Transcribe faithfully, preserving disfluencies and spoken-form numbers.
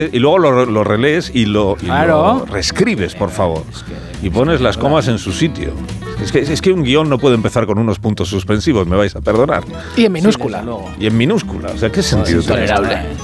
y luego lo, lo relees y, lo, y Claro. lo reescribes, por favor. Y pones las comas en su sitio. Es que, es que un guión no puede empezar con unos puntos suspensivos, me vais a perdonar. Y en minúscula. Sí, desde luego. Y en minúscula. O sea, ¿qué sentido Es tiene esto? intolerable.